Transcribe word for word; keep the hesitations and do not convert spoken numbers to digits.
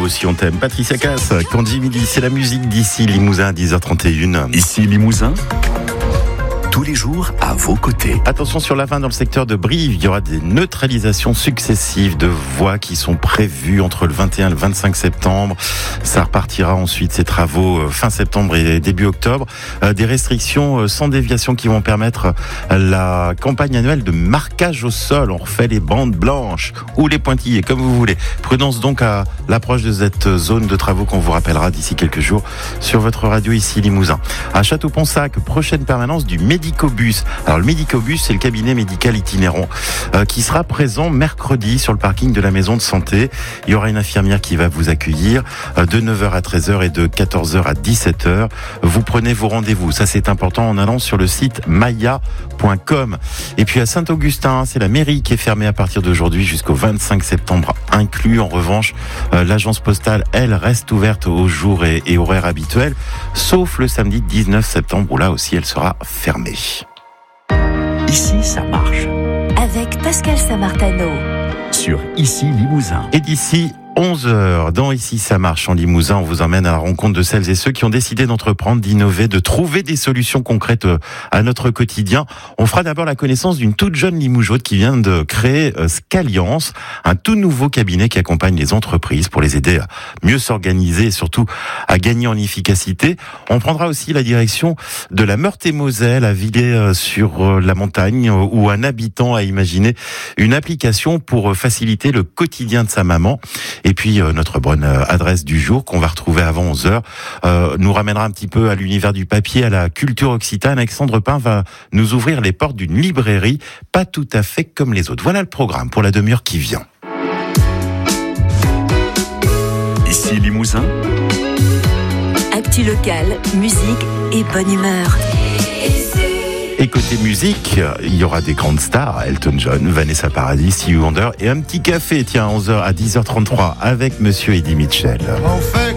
aussi on t'aime. Patricia Cass, Candy Midi, c'est la musique d'ici Limousin, dix heures trente et une. Ici Limousin, tous les jours à vos côtés. Attention sur l'A vingt dans le secteur de Brive, il y aura des neutralisations successives de voies qui sont prévues entre le vingt et un et le vingt-cinq septembre. Ça repartira ensuite ces travaux fin septembre et début octobre. Euh, des restrictions sans déviation qui vont permettre la campagne annuelle de marquage au sol. On refait les bandes blanches ou les pointillés, comme vous voulez. Prudence donc à l'approche de cette zone de travaux qu'on vous rappellera d'ici quelques jours sur votre radio ici Limousin. À Château-Ponsac, prochaine permanence du Médicobus. Alors le Médicobus, c'est le cabinet médical itinérant euh, qui sera présent mercredi sur le parking de la maison de santé. Il y aura une infirmière qui va vous accueillir euh, de neuf heures à treize heures et de quatorze heures à dix-sept heures. Vous prenez vos rendez-vous. Ça, c'est important en allant sur le site maya point com. Et puis à Saint-Augustin, c'est la mairie qui est fermée à partir d'aujourd'hui jusqu'au vingt-cinq septembre inclus. En revanche, euh, l'agence postale, elle, reste ouverte aux jours et, et horaires habituels, sauf le samedi dix-neuf septembre où là aussi elle sera fermée. Ici, ça marche. Avec Pascal Samartano. Sur Ici Limousin. Et d'ici onze heures, dans Ici ça marche en Limousin, on vous emmène à la rencontre de celles et ceux qui ont décidé d'entreprendre, d'innover, de trouver des solutions concrètes à notre quotidien. On fera d'abord la connaissance d'une toute jeune Limougeaute qui vient de créer Scalliance, un tout nouveau cabinet qui accompagne les entreprises pour les aider à mieux s'organiser et surtout à gagner en efficacité. On prendra aussi la direction de la Meurthe-et-Moselle à Villers-sur-la-Montagne où un habitant a imaginé une application pour faciliter le quotidien de sa maman. Et puis euh, notre bonne euh, adresse du jour qu'on va retrouver avant onze heures euh, nous ramènera un petit peu à l'univers du papier, à la culture occitane. Alexandre Pin va nous ouvrir les portes d'une librairie pas tout à fait comme les autres. Voilà le programme pour la demi-heure qui vient. Ici Limousin. Actu locale, musique et bonne humeur. Et côté musique, il y aura des grandes stars, Elton John, Vanessa Paradis, Stevie Wonder et un petit café, tiens, à onze heures à dix heures trente-trois avec Monsieur Eddie Mitchell. On fait